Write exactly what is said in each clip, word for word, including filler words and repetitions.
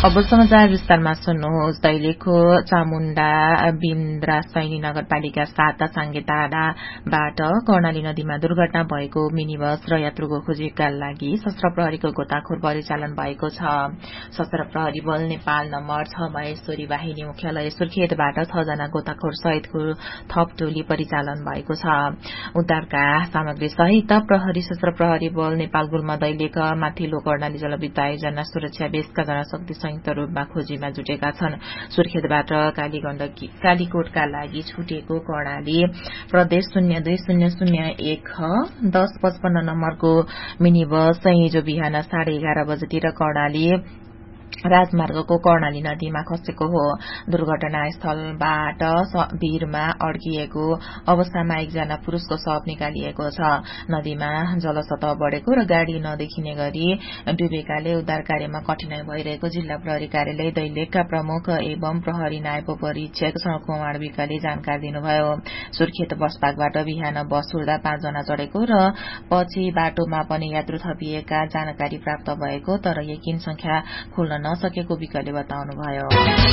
अब समाचार विस्तारमा सुन्नुहोस्। दैलेखको चामुण्डा बिन्द्रा सैनी नगरपालिका सात साङ्गेटाडाबाट कर्णाली नदीमा दुर्घटना भएको मिनी बस र यात्रुको खोजीका लागि सशस्त्र प्रहरीको गोताखोर परिचालन भएको छ। सशस्त्र प्रहरी बल नेपाल नम्बर छ महेश्वरी वाहिनी मुख्यालय सुर्खेतबाट छ जना गोताखोर सहितको थप टोली परिचालन भएको छ। उद्धारका सामग्री सहित प्रहरी सशस्त्र प्रहरी बल नेपाल गुल्मा दैलेख माथिल्लो कर्णाली जलविद्युत आयोजना सुरक्षा बेसका जनशक्ति संयुक्त रूपमा खोजीमा जुटेका छन्। सुर्खेतबाट कालीगण्डकी कालीकोटका लागि छुटेको कर्णाली प्रदेश शून्य दुई शून्य शून्य एक दस पचपन्न नम्बरको मिनी बस हिजो बिहान साढे एघार बजेतिर कर्णाली राजमार्गको कर्णाली नदीमा खसेको हो। दुर्घटनास्थलबाट भीरमा अड्किएको अवस्थामा एकजना पुरूषको शव निकालिएको छ। नदीमा जलसतह बढेको र गाड़ी नदेखिने गरी डुबेकाले उद्धार कार्यमा कठिनाई भइरहेको जिल्ला प्रहरी कार्यालय दैलेखका प्रमुख एवं प्रहरी नायब परीक्षक सनकुमार विकले जानकारी दिनुभयो। सुर्खेत बसपाकबाट बिहान बस उड्दा पाँचजना चढेको र पछि बाटोमा पनि यात्रु थपिएका जानकारी प्राप्त भएको तर यकिन संख्या खुल्न नसकेको विकले बताउनुभयो।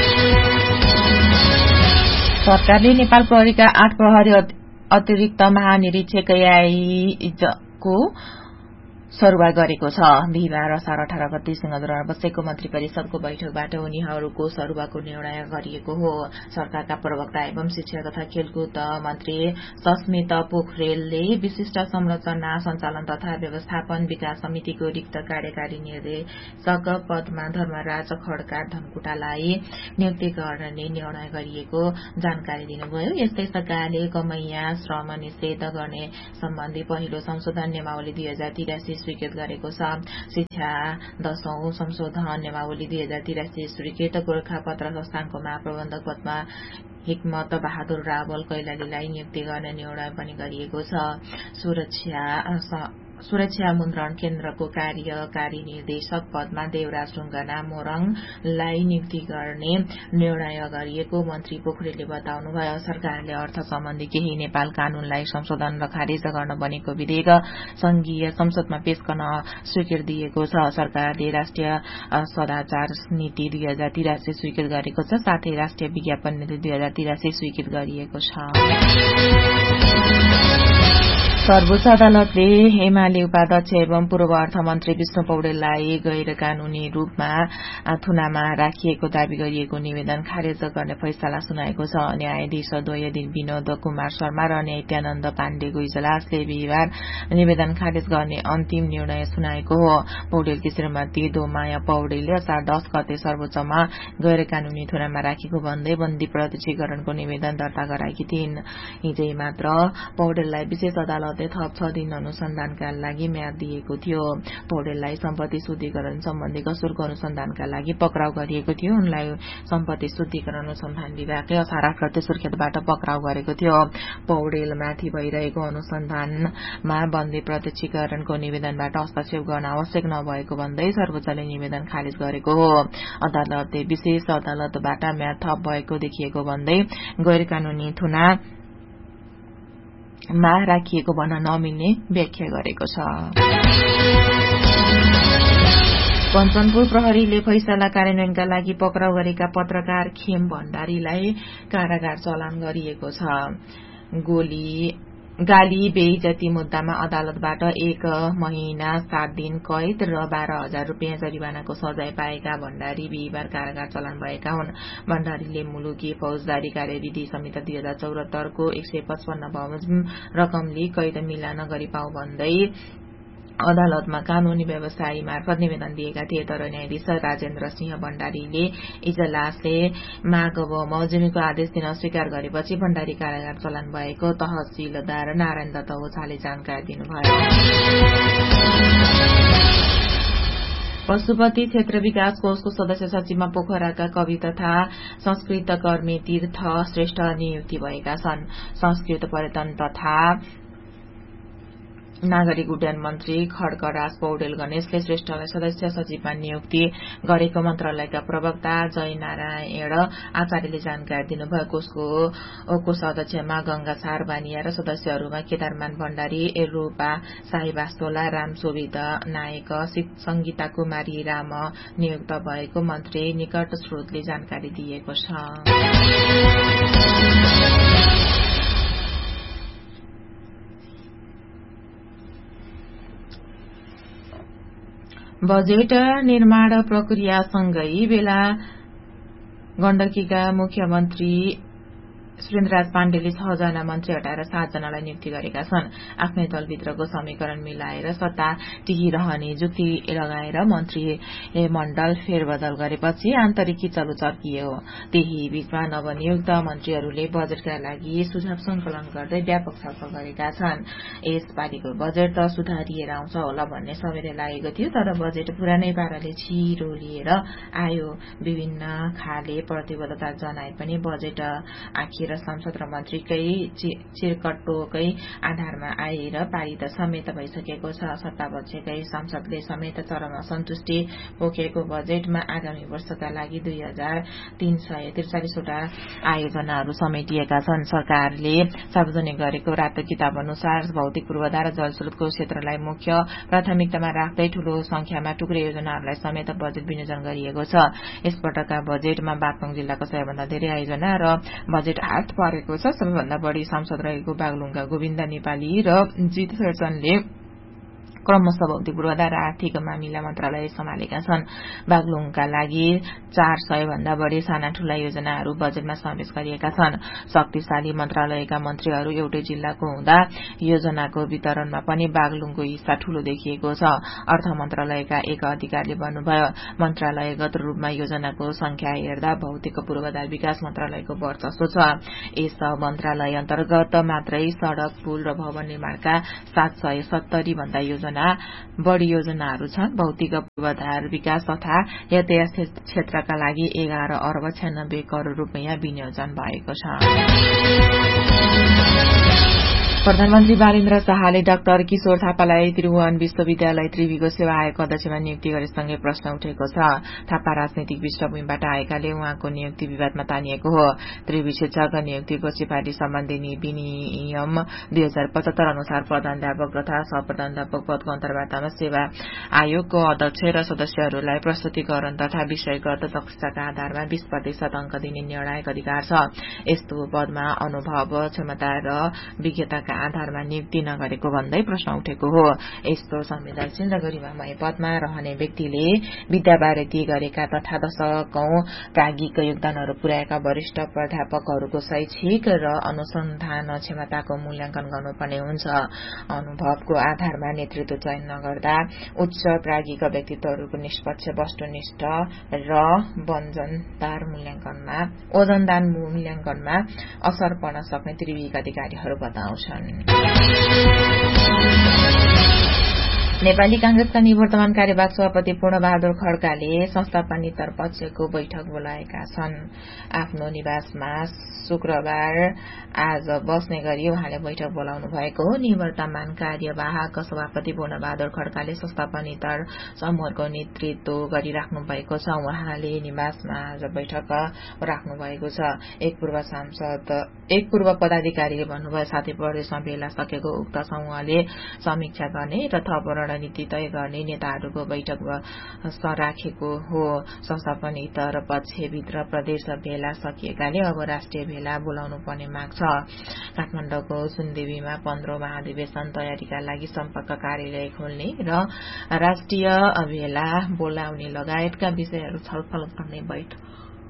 सरकारले नेपाल प्रहरीका आठ प्रहरी अतिरिक्त महानिरीक्षक एआईको सरुवा गरेको छ। बिहिबार असार अठार गते सिंहदरबारमा बसेको मन्त्री परिषदको बैठकबाट उनीहरूको सरुवाको निर्णय गरिएको हो। सरकारका प्रवक्ता एवं शिक्षा तथा खेलकुद मन्त्री सस्मित पोखरेलले विशिष्ट संरचना सञ्चालन तथा व्यवस्थापन विकास समितिको रिक्त कार्यकारी निर्देशक पदमा धर्मराज खड्का धनकुटालाई नियुक्ति गर्ने निर्णय गरिएको जानकारी दिनुभयो। यस्तै सरकारले कमैया श्रम निषेध गर्ने सम्बन्धी पहिलो संशोधन नियमावली दुई हजार तिरासी स्वीकृत गरेको छ। शिक्षा दशौं संशोधन नियमावली दुई हजार तिरासी स्वीकृत। गोरखापत्र संस्थानको महाप्रबन्धक पदमा हिक्मत बहादुर रावल कैलालीलाई नियुक्ति गर्ने निर्णय पनि गरिएको छ। सुरक्षा सुरक्षा मुद्रण केन्द्रको कार्यकारी निर्देशक पदमा देवराज ढुङ्गाना मोरङलाई नियुक्ति गर्ने निर्णय गरिएको मन्त्री पोखरेलले बताउनुभयो। सरकारले अर्थ सम्बन्धी केही नेपाल कानूनलाई संशोधन र खारेज गर्न बनेको विधेयक संघीय संसदमा पेश गर्न स्वीकृति दिएको छ। सरकारले राष्ट्रिय सदाचार नीति दुई हजार तिरासी स्वीकृत गरेको छ। साथै राष्ट्रिय विज्ञापन नीति दुई हजार तिरासी स्वीकृत गरिएको छ। सर्वोच्च अदालतले एमाले उपाध्यक्ष एवं पूर्व अर्थमन्त्री विष्णु पौडेललाई गैर कानूनी रूपमा थुनामा राखिएको दावी गरिएको निवेदन खारेज गर्ने फैसला सुनाएको छ। न्यायाधीश द्वय विनोद कुमार शर्मा र नित्यानन्द पाण्डेको इजलासले बिहिबार निवेदन खारेज गर्ने अन्तिम निर्णय सुनाएको हो। पौडेलकी श्रीमती दोमाया पौडेलले असार दस गते सर्वोच्चमा गैर कानूनी थुनामा राखेको भन्दै बन्दी प्रत्यक्षीकरणको निवेदन दर्ता गराएकी थिइन्। हिजै मात्र पौडेललाई विशेष अदालत थप छ दिन अनुसन्धानका लागि म्याद दिएको थियो। पौडेललाई सम्पत्ति शुद्धिकरण सम्बन्धी कसुरको अनुसन्धानका लागि पक्राउ गरिएको थियो। उनलाई सम्पत्ति शुद्धिकरण अनुसन्धान विभागले असार आठ गते सुर्खेतबाट पक्राउ गरेको थियो। पौडेलमाथि भइरहेको अनुसन्धानमा बन्दी प्रत्यक्षीकरणको निवेदनबाट हस्तक्षेप गर्न आवश्यक नभएको भन्दै सर्वोच्चले निवेदन खारिज गरेको हो। अदालतले विशेष अदालतबाट म्याद थप भएको देखिएको भन्दै गैर कानूनी थुना मा राखिएको भन्न नमिल्ने व्याख्या गरेको छ। कञ्चनपुर प्रहरीले फैसला कार्यान्वयनका लागि पक्राउ गरेका पत्रकार खेम भण्डारीलाई कारागार चलान गरिएको छ। गोली गाली बेइज्जती मुद्दामा अदालतबाट एक महिना सात दिन कैद र बाह्र हजार रूपियाँ जरिवानाको सजाय पाएका भण्डारी बिहिबार कारागार चलान भएका हुन्। भण्डारीले मुलुकी फौजदारी कार्यविधि संहिता दुई हजार चौरात्तरको एक सय पचपन्न बमोजिम रकमले कैद मिला नगरी पाऊ भन्दै अदालतमा कानूनी व्यवसायी मार्फत निवेदन दिएका थिए। तर न्यायाधीश राजेन्द्र सिंह भण्डारीले इजलासले माग बमोजिमको आदेश दिन अस्वीकार गरेपछि भण्डारी कारागार चलान भएको तहसीलदार नारायण दत्त ओझाले जानकारी दिनुभयो। पशुपति क्षेत्र विकास कोषको सदस्य सचिवमा पोखराका कवि तथा संस्कृतकर्मी तीर्थ श्रेष्ठ नियुक्ति भएका छन्। संस्कृत पर्यटन तथा नागरिक उड्डयन मन्त्री खड्गराज पौडेल गणेशले श्रेष्ठलाई सदस्य सचिवमा नियुक्ति गरेको मन्त्रालयका प्रवक्ता जयनारायण आचार्यले जानकारी दिनुभयो। कोषको कोषाध्यक्षमा गंगासार बानिया र सदस्यहरूमा केदारमान भण्डारी, रूपा साईवास्तोला, रामशोभित नायक, संगीता कुमारी राम नियुक्त भएको मन्त्री निकट स्रोतले जानकारी दिएको छ। बजेट निर्माण प्रक्रियासँगै बेला गण्डकीका मुख्यमन्त्री सुरेन्द्रराज पाण्डेले छ जना मन्त्री हटाएर सात जनालाई नियुक्ति गरेका छन्। आफ्नै दलभित्रको समीकरण मिलाएर सत्ता टिकिरहने जुक्ति लगाएर मन्त्री मण्डल फेरबदल गरेपछि आन्तरिक किचलो चर्कियो। त्यही बीचमा नवनियुक्त मन्त्रीहरूले बजेटका लागि सुझाव संकलन गर्दै व्यापक छलफल गरेका छन्। यसपालिको बजेट त सुधारिएर आउँछ होला भन्ने सबैले लागेको थियो, तर बजेट पुरानै पाराले छिरो लिएर आयो। विभिन्न खाले प्रतिबद्धता जनाए पनि बजेट आखिर र संसद र मन्त्रीकै चिरकटोकै आधारमा आएर पारित समेत भइसकेको छ। सत्तापक्षकै संसदले समेत चरम असन्तुष्टि पोखेको बजेटमा आगामी वर्षका लागि दुई हजार तीन सय त्रिचालिसवटा आयोजनाहरू समेटिएका छन्। सरकारले सार्वजनिक गरेको रातो किताब अनुसार भौतिक पूर्वाधार र जलस्रोतको क्षेत्रलाई मुख्य प्राथमिकतामा राख्दै ठूलो संख्यामा टुक्रे योजनाहरूलाई समेत बजेट विनियोजन गरिएको छ। यसपटकका बजेटमा बागलुङ जिल्लाको सबैभन्दा धेरै आयोजना र बजेट हात परेको छ। सबैभन्दा बढ़ी सांसद रहेको बागलुङका गोविन्द नेपाली र जित शेरचनले क्रमशः भौतिक पूर्वाधार र आर्थिक मामिला मन्त्रालय सम्हालेका छन्। बागलुङका लागि चार सय भन्दा बढ़ी साना ठूला योजनाहरू बजेटमा समावेश गरिएका छन्। शक्तिशाली मन्त्रालयका मन्त्रीहरू एउटै जिल्लाको हुँदा योजनाको वितरणमा पनि बागलुङको हिस्सा ठूलो देखिएको छ। अर्थ मन्त्रालयका एक अधिकारीले भन्नुभयो, मन्त्रालयगत रूपमा योजनाको संख्या हेर्दा भौतिक पूर्वाधार विकास मन्त्रालयको वर्चस्व छ। यस मन्त्रालय अन्तर्गत मात्रै सड़क, पुल र भवन निर्माणका सात सय सत्तरी भन्दा योजना बढ़ी योजनाहरू छन्। भौतिक पूर्वाधार विकास तथा यातायात क्षेत्रका लागि एघार अर्ब छयानब्बे करोड़ रूपियाँ विनियोजन भएको छ। प्रधानमन्त्री बालेन्द्र शाहले डाक्टर किशोर थापालाई त्रिभुवन विश्वविद्यालय त्रिवीको सेवा आयोगको अध्यक्षमा नियुक्ति गरेसँगै प्रश्न उठेको छ। थापा राजनैतिक पृष्ठभूमिबाट आएकाले उहाँको नियुक्ति विवादमा तानिएको हो। त्रिवी शिक्षक नियुक्तिको सिफारिश सम्बन्धी विनियम दुई हजार पचहत्तर अनुसार प्रधानाध्यापक तथा सहप्रधानाध्यापक पदको अन्तर्वार्तामा सेवा आयोगको अध्यक्ष र सदस्यहरूलाई प्रस्तुतिकरण तथा विषयगत दक्षताका आधारमा बीस प्रतिशत अंक दिने निर्णायक अधिकार छ। यस्तो पदमा अनुभव, क्षमता र विज्ञताका आधारमा नियुक्ति नगरेको भन्दै प्रश्न उठेको हो। यस्तो संवेदनशील र गरिमामय पदमा रहने व्यक्तिले विद्यावारिधि गरेका तथा दशकौं प्राज्ञिक योगदानहरू पुर्याएका वरिष्ठ प्राध्यापकहरूको शैक्षिक र अनुसन्धान क्षमताको मूल्याङ्कन गर्नुपर्ने हुन्छ। अनुभवको आधारमा नेतृत्व चयन नगर्दा उच्च प्राज्ञिक व्यक्तित्वहरूको निष्पक्ष, वस्तुनिष्ठ र वजनदार मूल्याङ्कनमा वजनदार मूल्याङ्कनमा असर पर्न सक्ने त्रिवीका अधिकारीहरू बताउँछन्। नेपाली कांग्रेसका निवर्तमान कार्यवाहक सभापति पूर्णबहादुर खड्काले संस्थापनेतर पक्षको बैठक बोलाएका छन्। आफ्नो निवासमा शुक्रबार आज बस्ने गरी उहाँले बैठक बोलाउनु भएको हो। निवर्तमान कार्यवाहक सभापति पूर्णबहादुर खड्काले संस्थापनेतर समूहको नेतृत्व गरिराख्नु भएको छ। उहाँले निवासमा आज बैठक राख्नु भएको छ। एक पूर्व सांसद एक पूर्व पदाधिकारीले भन्नुभयो, साथै प्रदेशमा भेला सकेको उक्त समूहले समीक्षा गर्ने र थप रणनीति तय गर्ने नेताहरूको बैठक राखेको हो। संस्थापनेतर पक्षभित्र प्रदेश भेला सकिएकाले अब राष्ट्रिय भेला बोलाउनु पर्ने माग छ। काठमाडौँको सुनदेवीमा पन्ध्रौं महाधिवेशन तयारीका लागि सम्पर्क कार्यालय खोल्ने र राष्ट्रिय भेला बोलाउने लगायतका विषयहरू छलफल गर्ने बैठक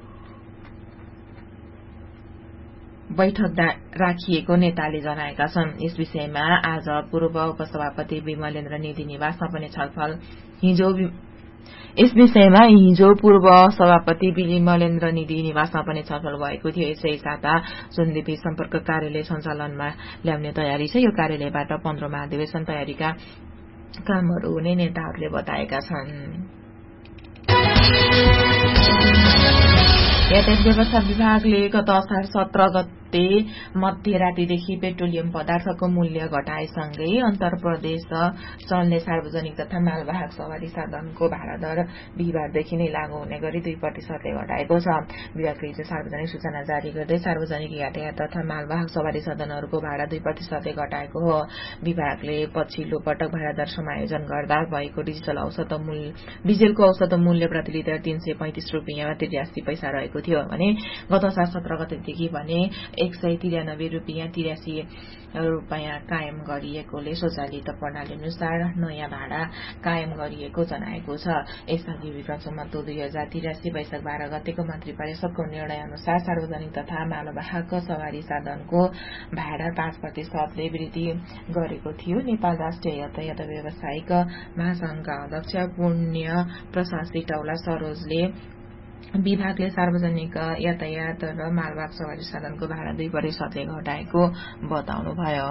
बैठक राखिएको नेताले जनाएका छन्। यस विषयमा आज पूर्व उपसभापति विमलेन्द्र निधि निवासमा पनि छलफल हिजो यस विषयमा हिजो पूर्व सभापति विमलेन्द्र निधि निवासमा पनि छलफल भएको थियो। यसै साता सुनदेवी सम्पर्क कार्यालय सञ्चालनमा ल्याउने तयारी छ। यो कार्यालयबाट पन्ध्रौं महाधिवेशन तयारीका कामहरू हुने नेताहरूले बताएका छन्। यातायात व्यवस्था विभागले गत असार सत्र गते मध्यरातीदेखि पेट्रोलियम पदार्थको मूल्य घटाएसँगै अन्तर प्रदेश चल्ने सार्वजनिक तथा मालवाहक सवारी साधनको भाडा दर बिहिबारदेखि नै लागू हुने गरी दुई प्रतिशतले घटाएको छ। विभागले हिजो सार्वजनिक सूचना जारी गर्दै सार्वजनिक यातायात तथा मालवाहक सवारी साधनहरूको भाडा दुई प्रतिशतले घटाएको हो। विभागले पछिल्लो पटक भाडा दर समायोजन गर्दा भएको डिजिटल औसत मूल्य डिजेलको औसत मूल्य प्रति लिटर तीन सय पैंतिस रुपियाँ त्रियासी पैसा रहेको थियो भने गत असार सत्र गतेदेखि भने एक सय तिरानब्बे रुपियाँ तिरासी रुपियाँ कायम गरिएकोले स्वचालित प्रणाली अनुसार नयाँ भाडा कायम गरिएको जनाएको छ। यसअघि विक्रमसम्मतो दुई हजार तिरासी वैशाख बाह्र गतेको मन्त्री परिषदको निर्णय अनुसार सार्वजनिक तथा मालवाहक सवारी साधनको भाडा पाँच प्रतिशतले वृद्धि गरेको थियो। नेपाल राष्ट्रिय यातायात व्यावसायिक महासंघका अध्यक्ष पुण्य प्रसाद सिटौला सरोजले विभागले सार्वजनिक यातायात र मालवाहक सवारी साधनको भाडा दुई प्रतिशतले घटाएको बताउनुभयो।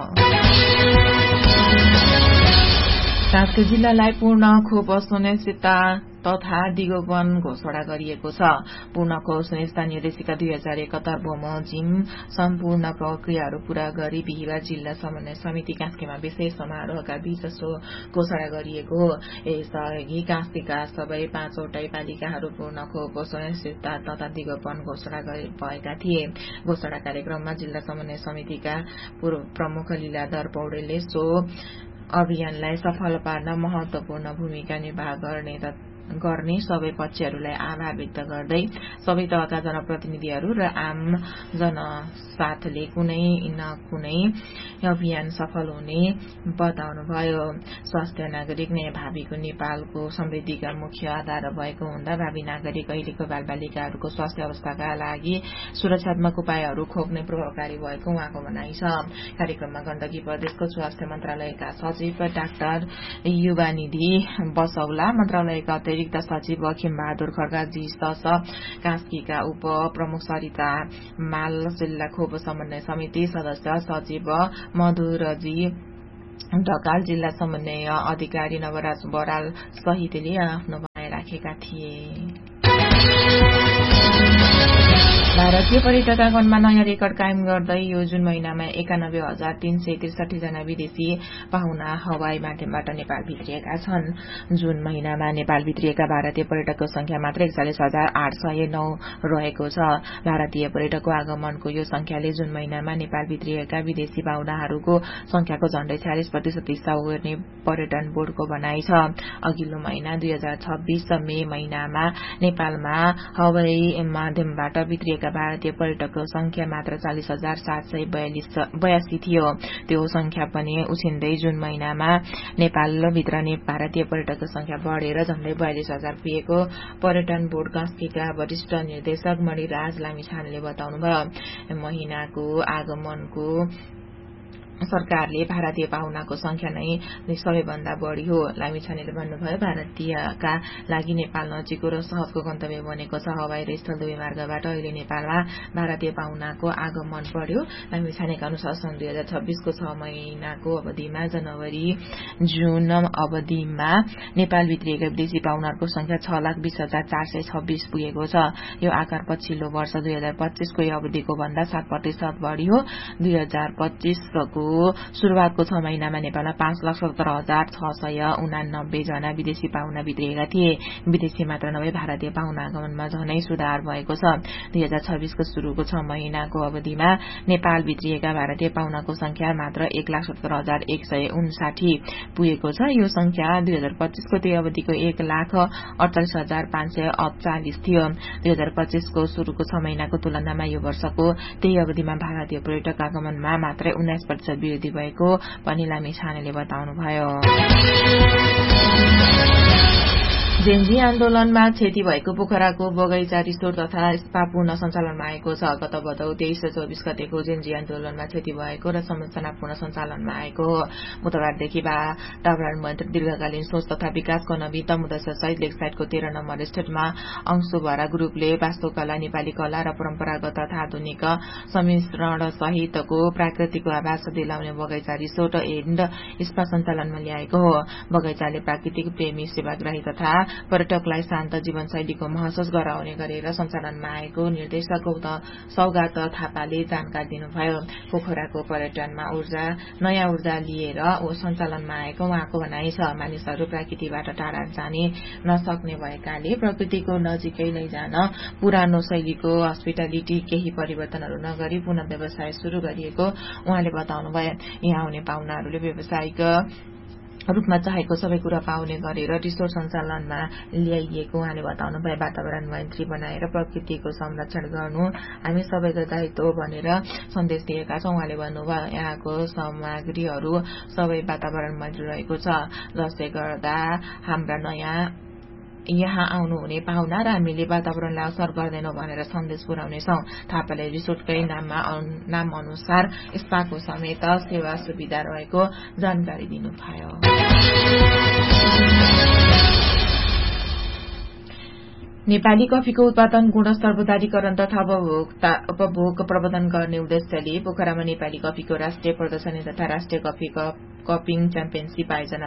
कास्की जिल्लालाई पूर्ण खोप सुनिश्चितता तथा दिगोपन घोषणा गरिएको छ। पूर्ण खोप सुनिश्चितता निर्देशिका दुई हजार एकहत्तर बमोजिम सम्पूर्ण प्रक्रियाहरू पूरा गरी बिहिबार जिल्ला समन्वय समिति कास्कीमा विशेष समारोहका बीच सो घोषणा गरिएको हो। यसअघि कास्कीका सबै पाँचवटै पालिकाहरू पूर्ण खोप सुनिश्चितता तथा दिगोपन घोषणा भएका थिए। घोषणा कार्यक्रममा जिल्ला समन्वय समितिका पूर्व प्रमुख लीलाधर पौडेलले सो अभियानलाई सफल पार्न महत्वपूर्ण भूमिका निर्वाह गर्ने गर्ने सबै पक्षहरूलाई आभार व्यक्त गर्दै सबै तहका जनप्रतिनिधिहरू र आम जनसाथले कुनै न कुनै अभियान सफल हुने बताउनुभयो। स्वास्थ्य नागरिक नै भाविको नेपालको समृद्धिका मुख्य आधार भएको हुँदा भावी नागरिक अहिलेको बालबालिकाहरूको स्वास्थ्य अवस्थाका लागि सुरक्षात्मक उपायहरू खोप्ने प्रभावकारी भएको उहाँको भनाइ छ। कार्यक्रममा गण्डकी प्रदेशको स्वास्थ्य मन्त्रालयका सचिव डाक्टर युवानिधि बसौला, मन्त्रालयका अतिरिक्त सचिव खिमबहादुर खड्का, जीसस कास्कीका उप प्रमुख सरिता माल, जिल्ला खोप समन्वय समिति सदस्य सचिव मधुरजी ढकाल, जिल्ला समन्वय अधिकारी नवराज बराल सहितले आफ्नो भनाइ राखेका थिए। भारतीय पर्यटक आगमनमा नयाँ रेकर्ड कायम गर्दै यो जुन महिनामा एकानब्बे हजार तीन सय त्रिसठी जना विदेशी पाहुना हवाई माध्यमबाट नेपाल भित्रिएका छन्। जुन महिनामा नेपाल भित्रिएका भारतीय पर्यटकको संख्या मात्र एकचालिस हजार आठ सय नौ रहेको छ। भारतीय पर्यटकको आगमनको यो संख्याले जुन महिनामा नेपाल भित्रिएका विदेशी पाहुनाहरूको संख्याको झण्डै छयालिस प्रतिशत हिस्सा ओर्ने पर्यटन बोर्डको भनाइ छ। अघिल्लो महिना दुई हजार छब्बीस मे महिनामा नेपालमा हवाई माध्यमबाट भित्रिएका भारतीय पर्यटकको संख्या मात्र चालिस हजार सात सय बयासी थियो। त्यो संख्या पनि उछिन्दै जुन महिनामा नेपाल भित्रने भारतीय पर्यटकको संख्या बढ़ेर झण्डै बयालिस हजार पुगेको पर्यटन बोर्ड कास्कीका वरिष्ठ निर्देशक मणिराज लामिछानेले बताउनुभयो। महिनाको आगमनको सरकारले भारतीय पाहुनाको संख्या नै सबैभन्दा बढ़ी हो। लामिछानेले भन्नुभयो, भारतीयका लागि नेपाल नजिकको र सहजको गन्तव्य बनेको छ। हवाई र स्थल दुवै मार्गबाट अहिले नेपालमा भारतीय पाहुनाको आगमन बढ़्यो। लामिछानेका अनुसार सन् दुई हजार छब्बीसको छ महिनाको अवधिमा जनवरी जुन अवधिमा नेपाल भित्रिएका विदेशी पाहुनाहरूको संख्या छ लाख बीस हजार चार सय छब्बीस पुगेको छ। यो आकार पछिल्लो वर्ष दुई हजार पच्चीसको अवधिको भन्दा सात प्रतिशत बढ़ी हो। दुई हजार पच्चीसको शुरूआतको छ महिनामा नेपालमा पाँच लाख सत्तर हजार छ सय उनानब्बे जना विदेशी पाहुना भित्रिएका थिए। विदेशी मात्र नभए भारतीय पाहुना आगमनमा झनै सुधार भएको छ। दुई हजार छब्बीसको शुरूको छ महिनाको अवधिमा नेपाल भित्रिएका भारतीय पाहुनाको संख्या मात्र एक लाख सत्तर हजार एक सय उन्साठी पुगेको छ। यो संख्या दुई हजार पच्चीसको त्यही अवधिको एक लाख अडचालिस हजार पाँच सय अडचालिस थियो। दुई हजार पच्चीसको शुरूको छ महिनाको तुलनामा यो वर्षको त्यही अवधिमा भारतीय पर्यटक आगमनमा मात्रै उन्नाइस प्रतिशत वृद्धि भएको पनि लामिछानेले बताउनुभयो। जेन्जी आन्दोलनमा क्षति भएको पोखराको बगैँचा रिसोर्ट तथा स्पा पुनः सञ्चालनमा आएको छ। गत भदौ तेइस र चौबिस गतेको जेन्जी आन्दोलनमा क्षति भएको र संरचना पुनः सञ्चालनमा आएको हो। बुधबारदेखि वातावरण मन्त्री दीर्घकालीन सोच तथा विकासको नवीनतम उद्देश्य सहित लेकसाइडको तेह्र नम्बर स्टेटमा अंशुभरा ग्रुपले वास्तुकला, नेपाली कला र परम्परागत तथा आधुनिक सम्मिश्रण सहितको प्राकृतिक आभास दिलाउने बगैँचा रिसोर्ट एण्ड स्पा सञ्चालनमा ल्याएको हो। बगैँचाले प्राकृतिक प्रेमी, सेवाग्राही तथा पर्यटकलाई शान्त जीवनशैलीको महसुस गराउने गरेर सञ्चालनमा आएको निर्देशक सौगात थापाले जानकारी दिनुभयो। पोखराको पर्यटनमा ऊर्जा नयाँ ऊर्जा लिएर सञ्चालनमा आएको उहाँको भनाइ छ। मानिसहरू प्रकृतिबाट टाढा जाने नसक्ने भएकाले प्रकृतिको नजिकै लैजान पुरानो शैलीको हस्पिटालिटी केही परिवर्तनहरू नगरी पुनः व्यवसाय शुरू गरिएको उहाँले बताउनुभयो। यहाँ आउने पाहुनाहरूले व्यावसायिक रूपमा चाहेको सबै कुरा पाउने गरेर रिसोर्ट सञ्चालनमा ल्याइएको उहाँले बताउनुभयो। वातावरण मैत्री बनाएर प्रकृतिको संरक्षण गर्नु हामी सबैको दायित्व हो भनेर सन्देश दिएका छौं। उहाँले भन्नुभयो यहाँको सामग्रीहरू सबै वातावरण मैत्री रहेको छ, जसले गर्दा हाम्रा नयाँ यहाँ आउनुहुने पाहुना र हामीले वातावरणलाई असर गर्दैनौं भनेर सन्देश पुर्याउनेछौं। थापाले रिसोर्टकै नाममा नाम अनुसार स्पाको समेत सेवा सुविधा रहेको जानकारी दिनुभयो। नेपाली कफीको उत्पादन गुणस्तर उदारीकरण तथा उपभोग प्रबन्धन गर्ने उद्देश्यले पोखरामा नेपाली कफीको राष्ट्रिय प्रदर्शनी तथा राष्ट्रिय कफी कपिङ च्याम्पियनशीप आयोजना